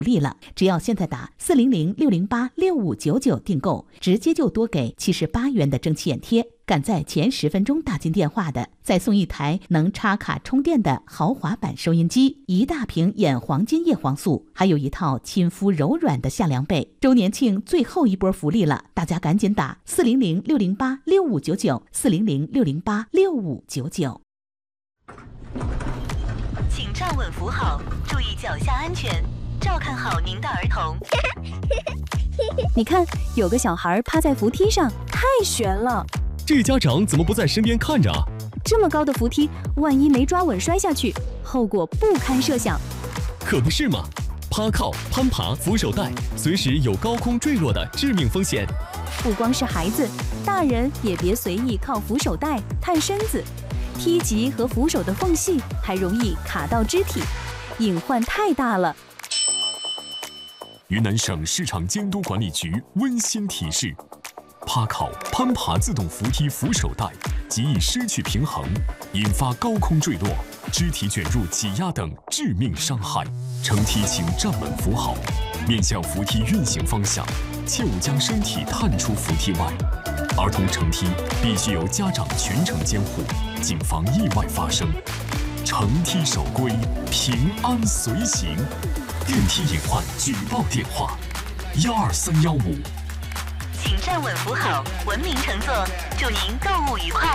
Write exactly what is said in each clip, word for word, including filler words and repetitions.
利了，只要现在打四零零六零八六五九九订购，直接就多给七十八元的蒸汽眼贴。赶在前十分钟打进电话的，再送一台能插卡充电的豪华版收音机，一大瓶眼黄金叶黄素，还有一套亲肤柔软的夏凉被。周年庆最后一波福利了，大家赶紧打四零零六零八六五九九，四零零六零八六五九九。 请站稳扶好，注意脚下安全，照看好您的儿童。 你看，有个小孩趴在扶梯上，太悬了。 这家长怎么不在身边看着啊？ 这么高的扶梯，万一没抓稳摔下去，后果不堪设想。 可不是嘛，趴靠、攀爬、扶手带，随时有高空坠落的致命风险。 不光是孩子，大人也别随意靠扶手带探身子，梯级和扶手的缝隙还容易卡到肢体，隐患太大了。 云南省市场监督管理局温馨提示：趴靠、攀爬自动扶梯扶手带极易失去平衡，引发高空坠落、肢体卷入挤压等致命伤害。乘梯请站稳扶好，面向扶梯运行方向，切勿将身体探出扶梯外。儿童乘梯必须由家长全程监护，谨防意外发生。乘梯守规，平安随行。电梯隐患举报电话：幺二三幺五。 请站稳扶好，文明乘坐，祝您购物愉快。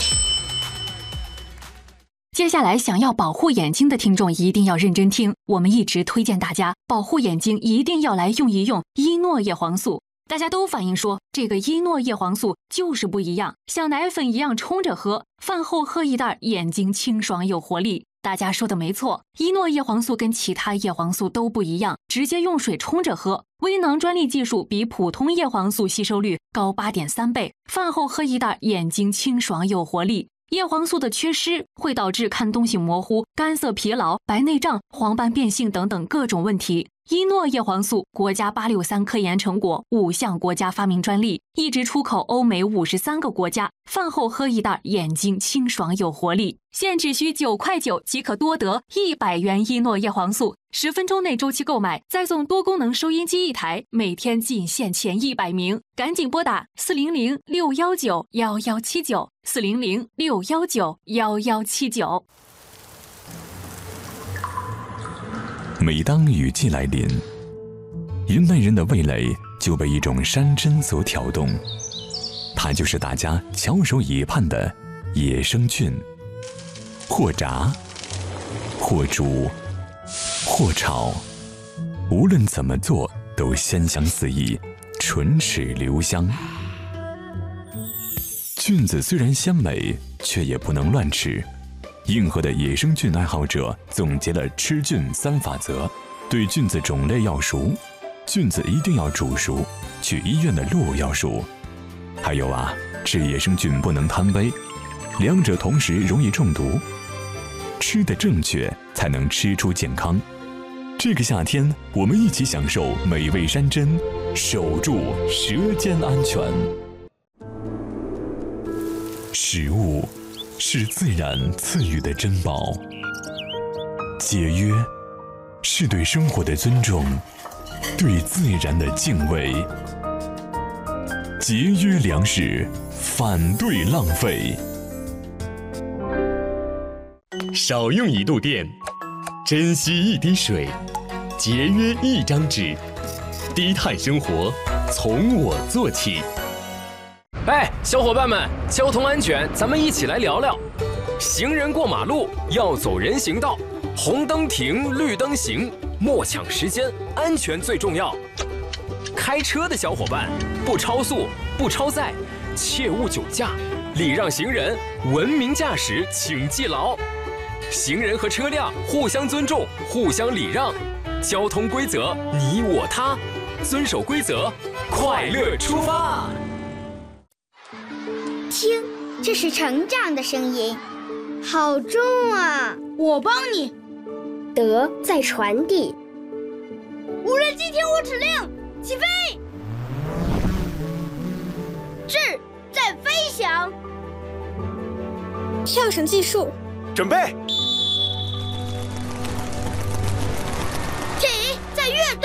接下来，想要保护眼睛的听众一定要认真听，我们一直推荐大家保护眼睛一定要来用一用伊诺叶黄素。大家都反映说，这个伊诺叶黄素就是不一样，像奶粉一样冲着喝，饭后喝一袋，眼睛清爽有活力。大家说的没错，伊诺叶黄素跟其他叶黄素都不一样，直接用水冲着喝。微囊专利技术比普通叶黄素吸收率高 八点三 倍，饭后喝一袋，眼睛清爽有活力。叶黄素的缺失会导致看东西模糊、干涩疲劳、白内障、黄斑变性等等各种问题。伊诺叶黄素国家八六三科研成果，五项国家发明专利，一直出口欧美五十三个国家。饭后喝一袋，眼睛清爽有活力。现只需九块九即可多得一百元伊诺叶黄素，十分钟内周期购买，再送多功能收音机一台，每天仅限前一百名，赶紧拨打四零零六幺九幺幺七九，四零零六幺九幺幺七九。 每当雨季来临，云南人的味蕾就被一种山珍所挑动，它就是大家翘首以盼的野生菌。或炸，或煮，或炒，无论怎么做都鲜香四溢，唇齿留香。菌子虽然鲜美，却也不能乱吃。硬核的野生菌爱好者总结了吃菌三法则：对菌子种类要熟，菌子一定要煮熟，去医院的路要熟。还有啊，吃野生菌不能贪杯，两者同时容易中毒。吃得正确，才能吃出健康。这个夏天，我们一起享受美味山珍，守住舌尖安全。食物是自然赐予的珍宝，节约是对生活的尊重，对自然的敬畏。节约粮食，反对浪费。 少用一度电，珍惜一滴水，节约一张纸，低碳生活从我做起。 哎，小伙伴们，交通安全，咱们一起来聊聊。行人过马路要走人行道，红灯停，绿灯行，莫抢时间，安全最重要。开车的小伙伴，不超速，不超载，切勿酒驾，礼让行人，文明驾驶，请记牢。行人和车辆互相尊重，互相礼让，交通规则你我他，遵守规则，快乐出发。 听，这是成长的声音，好重啊！ 我帮你。 德在传递。 无人机听我指令，起飞。智在飞翔。 跳绳计数。 准备。